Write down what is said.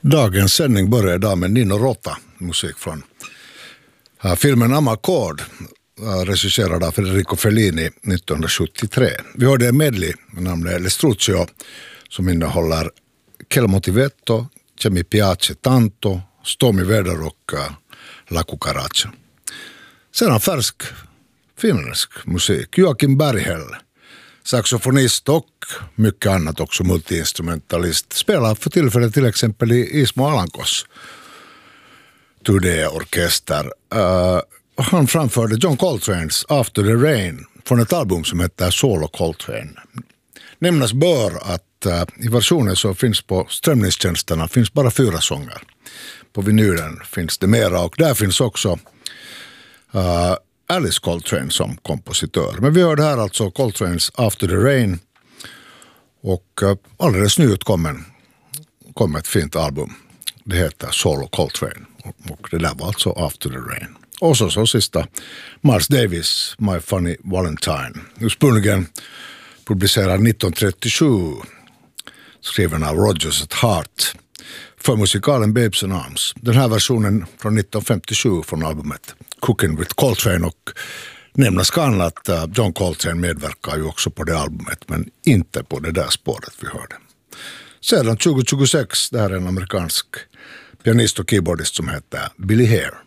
Dagens sändning börjar idag med Nino Rota, musik från filmen Amarcord, regisserad av Federico Fellini 1973. Vi hörde en medley med namnet L'Estruccio som innehåller Che motivetto, Che mi piace tanto, Stormy Weather och La Cucaracha. Sedan färsk finländsk musik, Joakim Berghäll, saxofonist och mycket annat, också multiinstrumentalist, spelar för tillfället till exempel i Ismo Alankos turnéorkester. Han framförde John Coltranes After the Rain från ett album som heter Solo Coltrane. Nämnas bör att i versionen som finns på strömningstjänsterna finns bara 4 sånger. På vinylen finns det mera och där finns också Alice Coltrane som kompositör. Men vi hörde här alltså Coltranes After the Rain och alldeles nyutkommen kom ett fint album. Det heter Solo Coltrane och det där var alltså After the Rain. Och så sista Miles Davis, My Funny Valentine. Ursprungligen publicerad 1937, skriven av Rodgers at Heart för musikalen Babes in Arms. Den här versionen från 1957 från albumet Cooking with Coltrane, och nämnas kan att John Coltrane medverkar ju också på det albumet men inte på det där spåret vi hörde. Sedan 2026, det här är en amerikansk pianist och keyboardist som heter Billy Hare.